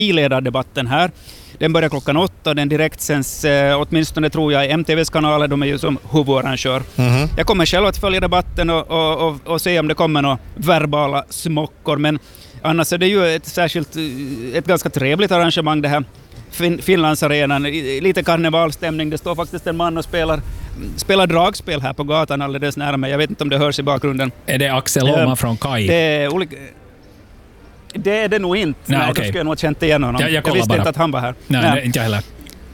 partiledardebatten här. Den börjar 8:00, den direktsänds åtminstone tror jag i MTVs kanaler, de är ju som huvudarrangör. Jag kommer själv att följa debatten och se om det kommer några verbala smockor, men annars är det ju ett ganska trevligt arrangemang det här. Finlandsarenan, lite karnevalstämning, det står faktiskt en man och spelar dragspel här på gatan alldeles nära mig. Jag vet inte om det hörs i bakgrunden. Är det Axel Holma från Kaj? Det är det nog inte. Nej, okay. Då skulle jag nog ha känt igen honom. Jag visste inte att han var här. Nej, inte jag heller.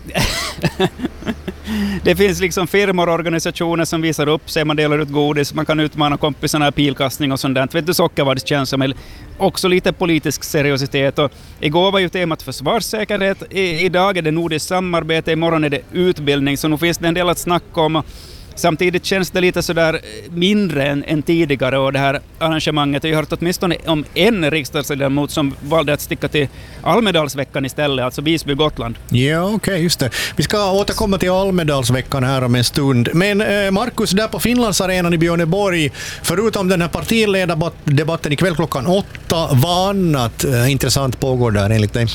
Det finns liksom firmor och organisationer som visar upp sig, man delar ut godis, man kan utmana kompisarna i pilkastning och sånt där. Vet du, sockervaddstjänst, också lite politisk seriositet. Och igår var ju temat försvarssäkerhet, idag är det nordiskt samarbete, imorgon är det utbildning, så nu finns det en del att snacka om. Samtidigt känns det lite sådär mindre än tidigare, och det här arrangemanget. Jag har hört åtminstone om en riksdagsledamot som valde att sticka till Almedalsveckan istället, alltså Visby, Gotland. Ja, okej, just det. Vi ska återkomma till Almedalsveckan här om en stund. Men Markus, där på Finlandsarenan i Björneborg, förutom den här partiledardebatten ikväll 8:00, vad annat intressant pågår där enligt dig?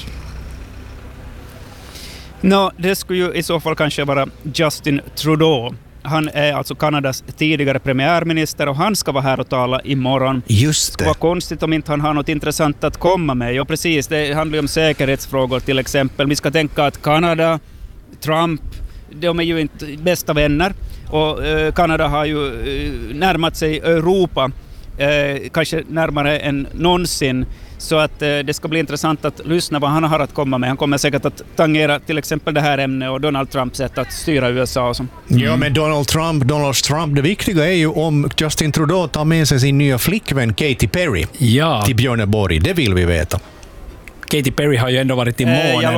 Det skulle ju i så fall kanske vara Justin Trudeau. Han är alltså Kanadas tidigare premiärminister och han ska vara här och tala imorgon. Just det. Det var konstigt om inte han har något intressant att komma med. Ja, precis. Det handlar om säkerhetsfrågor till exempel. Vi ska tänka att Kanada, Trump, de är ju inte bästa vänner. Och Kanada har ju närmat sig Europa, kanske närmare än någonsin. Så att det ska bli intressant att lyssna vad han har att komma med. Han kommer säkert att tangera till exempel det här ämnet och Donald Trumps sätt att styra USA och så. Ja, men Donald Trump, det viktiga är ju om Justin Trudeau tar med sig sin nya flickvän Katy Perry till Björneborg. Det vill vi veta. Katy Perry har ju ändå varit i månen.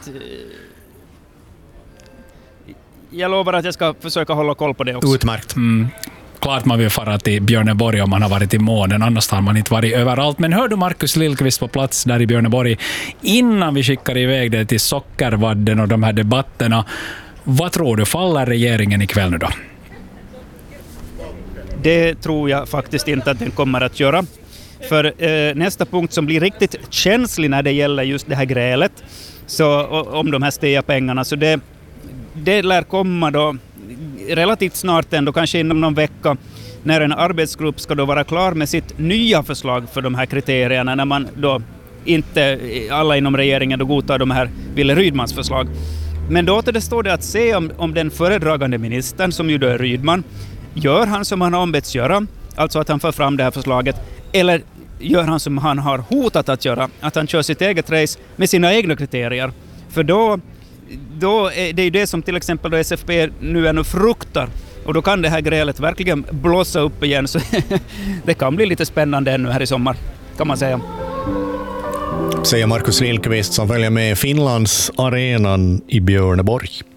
Jag lovar att jag ska försöka hålla koll på det också. Utmärkt. Klart man vill fara till Björneborg om man har varit i månen, annars har man inte varit överallt. Men hör du Markus Lillqvist på plats där i Björneborg, innan vi skickar iväg det till Sockervadden och de här debatterna, vad tror du, faller regeringen ikväll nu då? Det tror jag faktiskt inte att den kommer att göra. För nästa punkt som blir riktigt känslig när det gäller just det här grälet, så, om de här STEA-pengarna, så det lär komma då relativt snart ändå, kanske inom någon vecka, när en arbetsgrupp ska då vara klar med sitt nya förslag för de här kriterierna, när man då inte alla inom regeringen då godtar de här Wille Rydmans förslag. Men då återstår det att se om den föredragande ministern, som ju då är Rydman, gör han som han har ombetts göra, alltså att han för fram det här förslaget, eller gör han som han har hotat att göra, att han kör sitt eget race med sina egna kriterier. För då är det ju det som till exempel då SFP nu ännu fruktar, och då kan det här grälet verkligen blåsa upp igen, så det kan bli lite spännande ännu här i sommar, kan man säga. Säger Markus Lillqvist som följer med Finlandsarenan i Björneborg.